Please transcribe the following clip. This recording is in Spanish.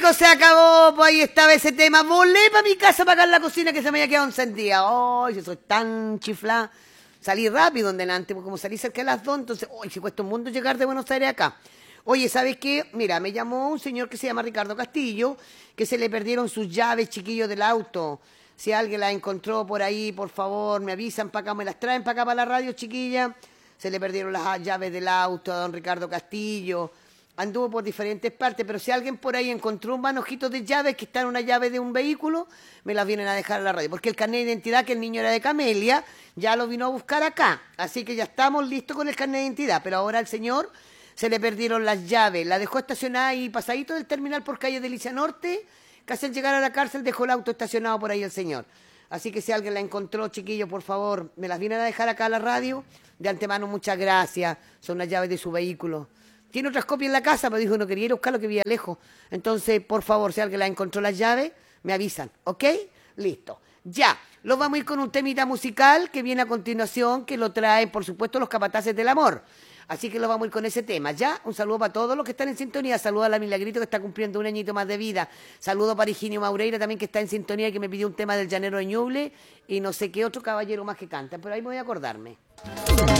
Bueno, se acabó, pues ahí estaba ese tema. Volé para mi casa para pagar la cocina que se me había quedado encendida. Ay, yo soy tan chiflada. Salí rápido en delante, porque como salí cerca de las 2, entonces, hoy se cuesta un mundo llegar de Buenos Aires acá. Oye, ¿sabes qué? Mira, me llamó un señor que se llama Ricardo Castillo, que se le perdieron sus llaves, chiquillos, del auto. Si alguien las encontró por ahí, por favor, me avisan para acá, me las traen para acá, para la radio, chiquilla. Se le perdieron las llaves del auto a don Ricardo Castillo. Anduvo por diferentes partes, pero si alguien por ahí encontró un manojito de llaves que está en una llave de un vehículo, me las vienen a dejar a la radio. Porque el carnet de identidad, que el niño era de Camelia, ya lo vino a buscar acá. Así que ya estamos listos con el carnet de identidad. Pero ahora al señor se le perdieron las llaves. La dejó estacionada ahí pasadito del terminal por calle Delicia Norte. Casi al llegar a la cárcel dejó el auto estacionado por ahí el señor. Así que si alguien la encontró, chiquillos, por favor, me las vienen a dejar acá a la radio. De antemano, muchas gracias. Son las llaves de su vehículo. Tiene otras copias en la casa, pero dijo no quería ir a buscarlo, que vivía lejos. Entonces, por favor, si alguien la encontró las llaves, me avisan, ¿ok? Listo. Ya, lo vamos a ir con un temita musical que viene a continuación, que lo traen, por supuesto, los Capataces del Amor. Así que lo vamos a ir con ese tema, ¿ya? Un saludo para todos los que están en sintonía. Saludo a la Milagrito, que está cumpliendo un añito más de vida. Saludo para Higinio Maureira, también, que está en sintonía y que me pidió un tema del Llanero de Ñuble. Y no sé qué otro caballero más que canta, pero ahí me voy a acordarme.